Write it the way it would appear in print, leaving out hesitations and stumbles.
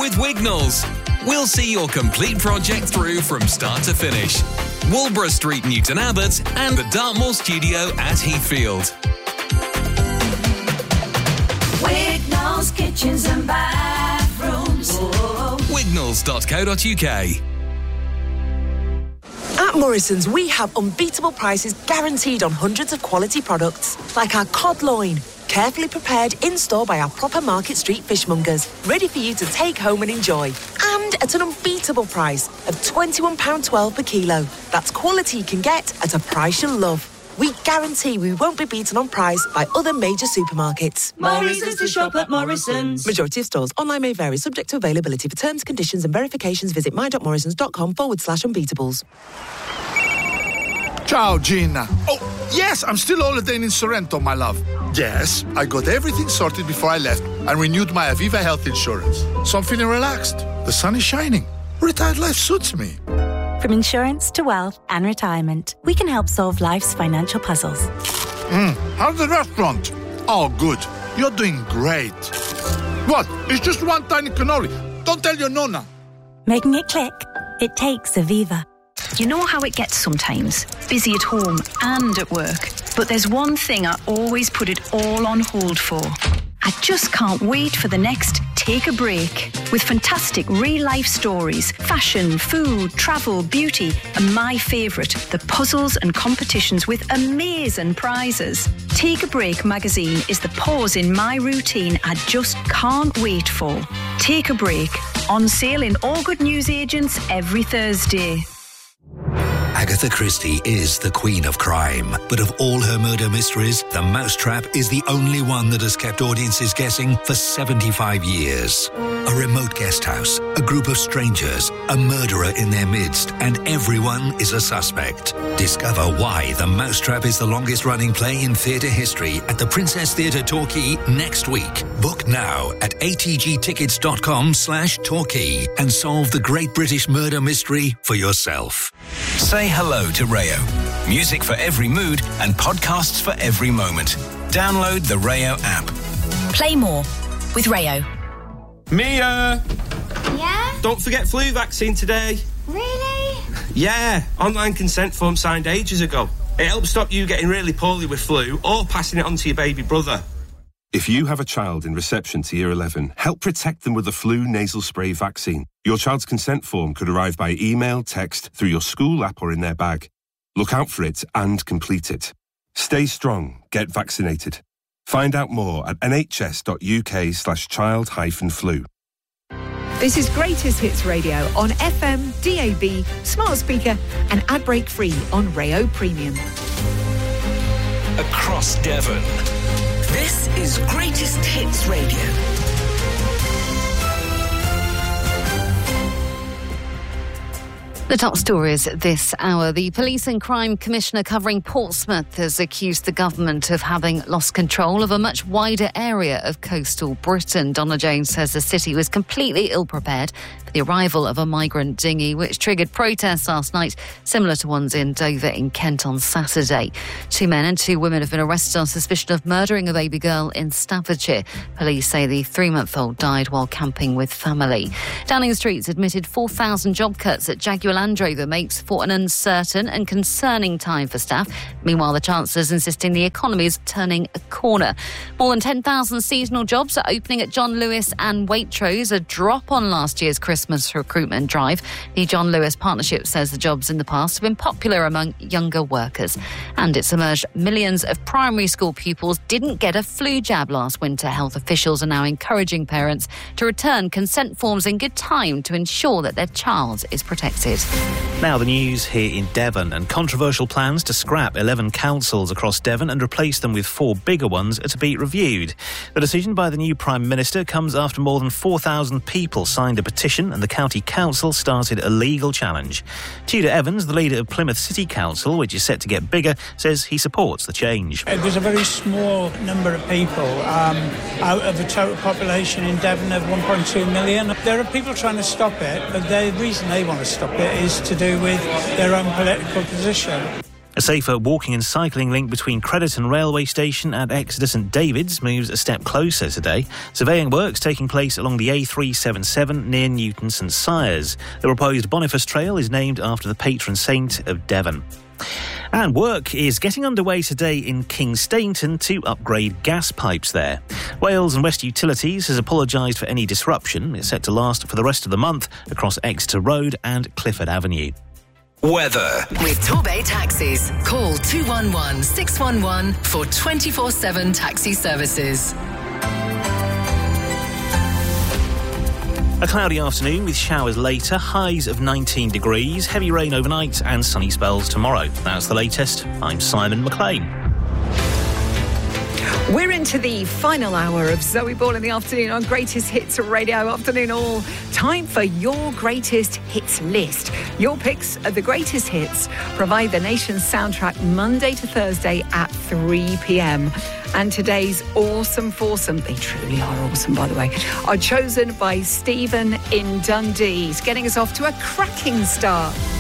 with Wignalls. We'll see your complete project through from start to finish. Walborough Street, Newton Abbot, and the Dartmoor studio at Heathfield. Wignalls Kitchens and Bathrooms. Wignalls.co.uk. At Morrison's, we have unbeatable prices guaranteed on hundreds of quality products, like our cod loin, carefully prepared in-store by our proper Market Street fishmongers, ready for you to take home and enjoy. And at an unbeatable price of £21.12 per kilo. That's quality you can get at a price you'll love. We guarantee we won't be beaten on price by other major supermarkets. Morrison's to shop at Morrison's. Majority of stores. Online may vary, subject to availability. For terms, conditions and verifications, visit my.morrisons.com/unbeatables. Ciao, Gina. Oh, yes, I'm still holidaying in Sorrento, my love. Yes, I got everything sorted before I left and renewed my Aviva health insurance. So I'm feeling relaxed. The sun is shining. Retired life suits me. From insurance to wealth and retirement, we can help solve life's financial puzzles. How's the restaurant? Oh, good. You're doing great. What? It's just one tiny cannoli. Don't tell your nonna. Making it click? It takes Aviva. You know how it gets sometimes, busy at home and at work. But there's one thing I always put it all on hold for. I just can't wait for the next Take a Break. With fantastic real-life stories, fashion, food, travel, beauty, and my favourite, the puzzles and competitions with amazing prizes. Take a Break magazine is the pause in my routine I just can't wait for. Take a Break, on sale in all good newsagents every Thursday. Agatha Christie is the queen of crime, but of all her murder mysteries, The Mousetrap is the only one that has kept audiences guessing for 75 years. A remote guest house, a group of strangers, a murderer in their midst, and everyone is a suspect. Discover why The Mousetrap is the longest-running play in theatre history at the Princess Theatre Torquay next week. Book now at atgtickets.com/Torquay and solve the great British murder mystery for yourself. Say hello to Rayo. Music for every mood and podcasts for every moment. Download the Rayo app. Play more with Rayo. Mia! Yeah? Don't forget flu vaccine today. Really? Yeah, online consent form signed ages ago. It helps stop you getting really poorly with flu or passing it on to your baby brother. If you have a child in reception to Year 11, help protect them with the flu nasal spray vaccine. Your child's consent form could arrive by email, text, through your school app or in their bag. Look out for it and complete it. Stay strong. Get vaccinated. Find out more at nhs.uk/child-flu. This is Greatest Hits Radio on FM, DAB, smart speaker and ad break free on Rayo Premium. Across Devon. This is Greatest Hits Radio. The top stories this hour. The Police and Crime Commissioner covering Portsmouth has accused the government of having lost control of a much wider area of coastal Britain. Donna Jones says the city was completely ill-prepared for the arrival of a migrant dinghy, which triggered protests last night, similar to ones in Dover in Kent on Saturday. 2 men and 2 women have been arrested on suspicion of murdering a baby girl in Staffordshire. Police say the 3-month-old died while camping with family. Downing Street's admitted 4,000 job cuts at Jaguar Land Rover makes for an uncertain and concerning time for staff. Meanwhile, the Chancellor's insisting the economy is turning a corner. More than 10,000 seasonal jobs are opening at John Lewis and Waitrose, a drop on last year's Christmas recruitment drive. The John Lewis partnership says the jobs in the past have been popular among younger workers. And it's emerged millions of primary school pupils didn't get a flu jab last winter. Health officials are now encouraging parents to return consent forms in good time to ensure that their child is protected. Now the news here in Devon, and controversial plans to scrap 11 councils across Devon and replace them with 4 bigger ones are to be reviewed. The decision by the new Prime Minister comes after more than 4,000 people signed a petition and the County Council started a legal challenge. Tudor Evans, the leader of Plymouth City Council, which is set to get bigger, says he supports the change. It was a very small number of people out of the total population in Devon of 1.2 million. There are people trying to stop it, but the reason they want to stop it is to do with their own political position. A safer walking and cycling link between Crediton Railway Station and Exeter St David's moves a step closer today. Surveying works taking place along the A377 near Newton St Sires. The proposed Boniface Trail is named after the patron saint of Devon. And work is getting underway today in Kings Stainton to upgrade gas pipes there. Wales and West Utilities has apologised for any disruption. It's set to last for the rest of the month across Exeter Road and Clifford Avenue. Weather. With Torbay Taxis. Call 211 611 for 24/7 taxi services. A cloudy afternoon with showers later, highs of 19 degrees, heavy rain overnight and sunny spells tomorrow. That's the latest. I'm Simon McLean. We're into the final hour of Zoe Ball in the afternoon on Greatest Hits Radio. Afternoon all. Time for your Greatest Hits list. Your picks of the greatest hits provide the nation's soundtrack Monday to Thursday at 3 p.m. And today's awesome foursome, they truly are awesome, by the way, are chosen by Stephen in Dundee. He's getting us off to a cracking start.